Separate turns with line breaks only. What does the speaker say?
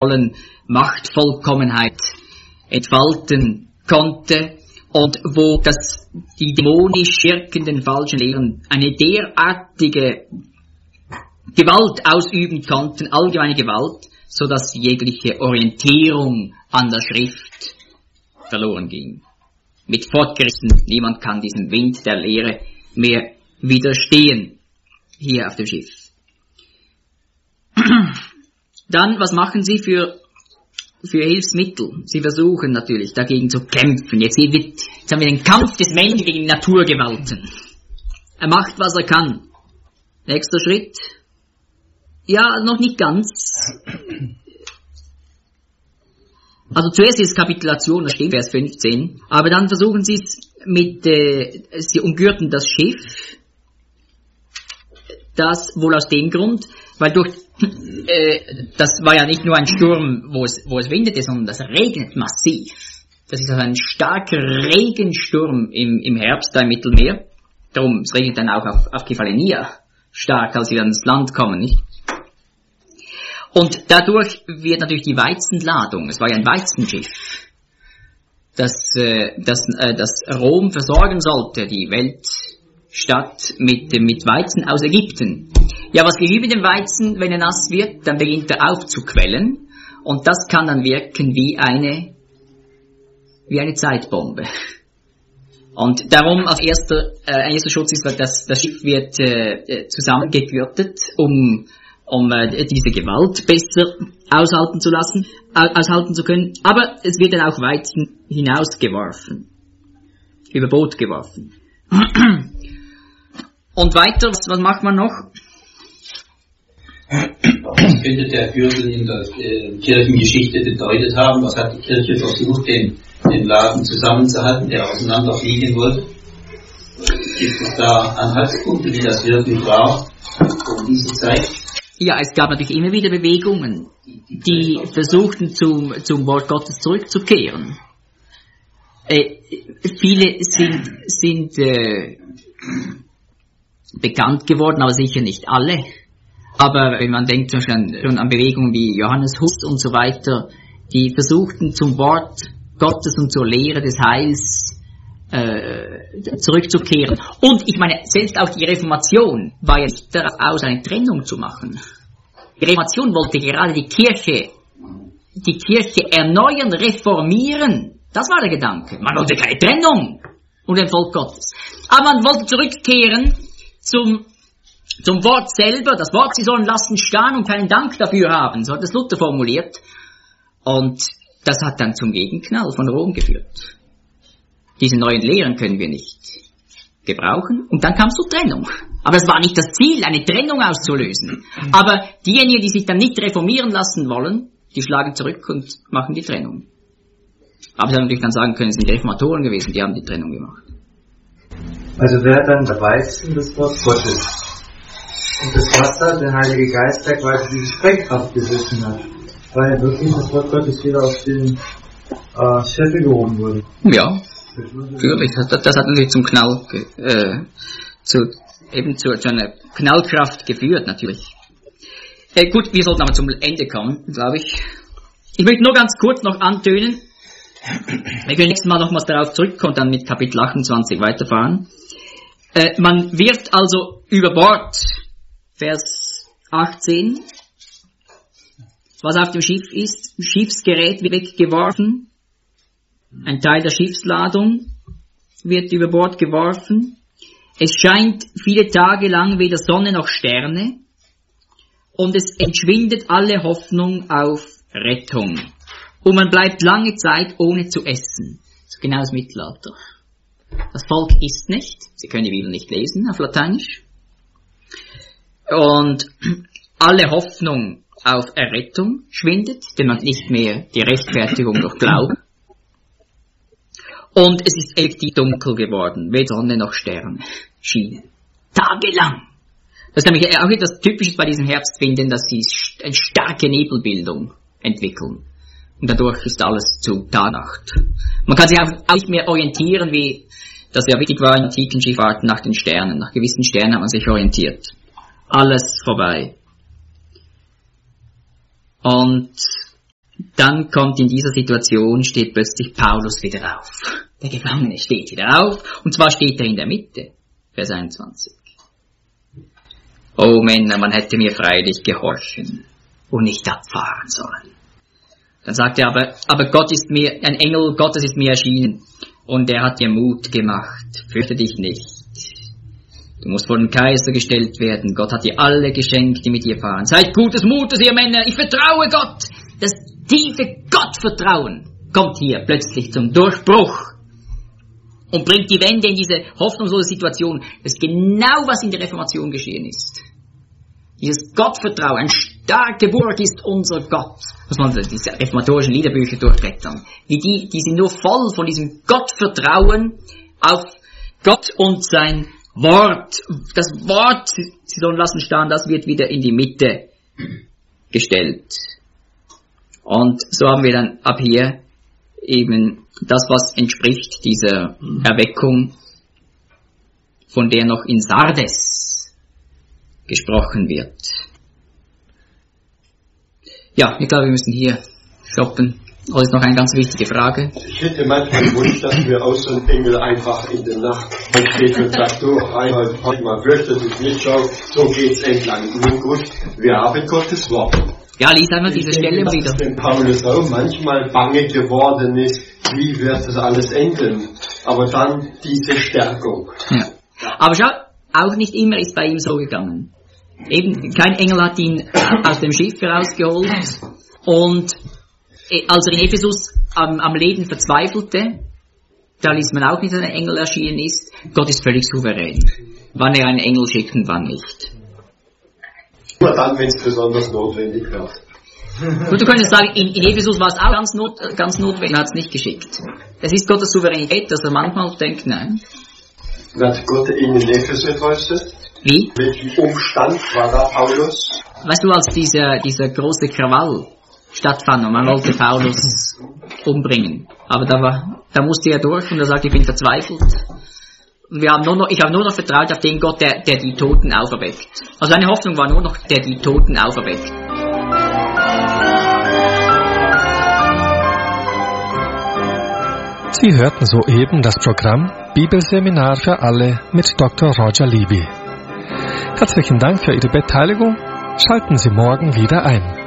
vollen Machtvollkommenheit entfalten konnte und wo die dämonisch wirkenden falschen Lehren eine derartige Gewalt ausüben konnten, allgemeine Gewalt, so dass jegliche Orientierung an der Schrift verloren ging. Mit fortgerissen, niemand kann diesem Wind der Lehre mehr widerstehen, hier auf dem Schiff. Dann, was machen sie für Hilfsmittel? Sie versuchen natürlich dagegen zu kämpfen. Jetzt haben wir den Kampf des Menschen gegen Naturgewalten. Er macht, was er kann. Nächster Schritt. Ja, noch nicht ganz. Also zuerst ist Kapitulation, da steht Vers 15. Aber dann versuchen sie es sie umgürten das Schiff. Das wohl aus dem Grund, weil das war ja nicht nur ein Sturm, wo es windete, sondern das regnet massiv. Das ist also ein starker Regensturm im Herbst da im Mittelmeer. Darum, es regnet dann auch auf Kefalonia stark, als sie ans Land kommen, nicht? Und dadurch wird natürlich die Weizenladung, es war ja ein Weizenschiff, das Rom versorgen sollte, die Weltstadt mit Weizen aus Ägypten. Ja, was geschieht mit dem Weizen, wenn er nass wird? Dann beginnt er aufzuquellen und das kann dann wirken wie eine Zeitbombe. Und darum ein erster Schutz ist, weil das Schiff wird zusammengegürtet, um diese Gewalt besser aushalten zu können. Aber es wird dann auch Weizen hinausgeworfen, über Bord geworfen. Und weiter, was macht man noch?
Was könnte der Fürst in der Kirchengeschichte bedeutet haben? Was hat die Kirche versucht, den Laden zusammenzuhalten, der auseinanderfliegen wollte? Gibt es da Anhaltspunkte, wie das wirklich war um diese Zeit?
Ja, es gab natürlich immer wieder Bewegungen, die versuchten zum Wort Gottes zurückzukehren. Viele sind bekannt geworden, aber sicher nicht alle. Aber wenn man denkt schon an Bewegungen wie Johannes Huss und so weiter, die versuchten zum Wort Gottes und zur Lehre des Heils zurückzukehren. Und ich meine, selbst auch die Reformation war ja nicht darauf aus, eine Trennung zu machen. Die Reformation wollte gerade die Kirche erneuern, reformieren. Das war der Gedanke. Man wollte keine Trennung und dem Volk Gottes. Aber man wollte zurückkehren zum Wort selber. Das Wort, sie sollen lassen stehen und keinen Dank dafür haben. So hat es Luther formuliert. Und das hat dann zum Gegenknall von Rom geführt. Diese neuen Lehren können wir nicht gebrauchen. Und dann kam es zur Trennung. Aber es war nicht das Ziel, eine Trennung auszulösen. Aber diejenigen, die sich dann nicht reformieren lassen wollen, die schlagen zurück und machen die Trennung. Aber sie haben natürlich dann sagen können, es sind Reformatoren gewesen, die haben die Trennung gemacht.
Also wer dann der Weizen das Wort Gottes und das Wasser, der Heilige Geist, der quasi diese Sprengkraft besessen hat, weil ja wirklich das Wort Gottes wieder auf den Schiffe gehoben wurde.
Ja, natürlich. Das hat natürlich zum Knall, zu einer Knallkraft geführt, natürlich. Gut, wir sollten aber zum Ende kommen, glaube ich. Ich möchte nur ganz kurz noch antönen, wir können nächstes Mal nochmals darauf zurückkommen und dann mit Kapitel 28 weiterfahren. Man wird also über Bord, Vers 18, was auf dem Schiff ist, Schiffsgerät wird weggeworfen, ein Teil der Schiffsladung wird über Bord geworfen, es scheint viele Tage lang weder Sonne noch Sterne und es entschwindet alle Hoffnung auf Rettung. Und man bleibt lange Zeit ohne zu essen. So genau das Mittelalter. Das Volk isst nicht. Sie können die Bibel nicht lesen auf Lateinisch. Und alle Hoffnung auf Errettung schwindet, denn man hat nicht mehr die Rechtfertigung durch Glauben. Und es ist effektiv dunkel geworden. Weder Sonne noch Sterne schienen. Tagelang. Das ist nämlich auch etwas Typisches bei diesem Herbstwinden, dass sie eine starke Nebelbildung entwickeln. Und dadurch ist alles zu Tagnacht. Man kann sich auch nicht mehr orientieren, wie das ja wichtig war in antiken Schifffahrten nach den Sternen. Nach gewissen Sternen hat man sich orientiert. Alles vorbei. Und dann kommt in dieser Situation, steht plötzlich Paulus wieder auf. Der Gefangene steht wieder auf, und zwar steht er in der Mitte. Vers 21. O Männer, man hätte mir freilich gehorchen und nicht abfahren sollen. Dann sagt er aber Gott ist mir, ein Engel Gottes ist mir erschienen, und er hat dir Mut gemacht. Fürchte dich nicht. Du musst vor den Kaiser gestellt werden. Gott hat dir alle geschenkt, die mit dir fahren. Seid gutes Mutes, ihr Männer. Ich vertraue Gott. Das tiefe Gottvertrauen kommt hier plötzlich zum Durchbruch und bringt die Wende in diese hoffnungslose Situation. Das ist genau, was in der Reformation geschehen ist. Dieses Gottvertrauen, eine starke Burg ist unser Gott. Muss man diese reformatorischen Liederbücher durchblättern. Die sind nur voll von diesem Gottvertrauen auf Gott und sein Wort. Das Wort, Sie sollen lassen stehen, das wird wieder in die Mitte gestellt. Und so haben wir dann ab hier eben das, was entspricht dieser Erweckung, von der noch in Sardes gesprochen wird. Ja, ich glaube, wir müssen hier stoppen. Das ist noch eine ganz wichtige Frage.
Ich hätte manchmal den Wunsch, dass mir auch so ein Engel einfach in der Nacht steht und sagt, du, heute mal fürchtet dich nicht, so geht's entlang. Nun gut, wir haben Gottes Wort.
Ja, lies einmal diese Stelle wieder.
Wenn Paulus auch manchmal bange geworden ist, wie wird das alles enden? Aber dann diese Stärkung.
Ja. Aber schau, auch nicht immer ist bei ihm so gegangen. Eben, kein Engel hat ihn aus dem Schiff herausgeholt, und als er in Ephesus am Leben verzweifelte, da liest man auch nicht, dass ein Engel erschienen ist. Gott ist völlig souverän, wann er einen Engel schickt und wann nicht.
Nur dann, wenn es besonders notwendig wird.
Und du könntest sagen, in Ephesus war es auch ganz notwendig, er hat es nicht geschickt. Es ist Gottes Souveränität, dass er manchmal denkt, nein.
Hat Gott ihn in Ephesus entrüstet?
Wie?
Welchen Umstand war da Paulus?
Weißt du, als dieser große Krawall stattfand und man wollte Paulus umbringen, aber da musste er durch und er sagt, ich bin verzweifelt. Und ich habe nur noch vertraut auf den Gott, der die Toten auferweckt. Also seine Hoffnung war nur noch, der die Toten auferweckt.
Sie hörten soeben das Programm Bibelseminar für alle mit Dr. Roger Libby. Herzlichen Dank für Ihre Beteiligung. Schalten Sie morgen wieder ein.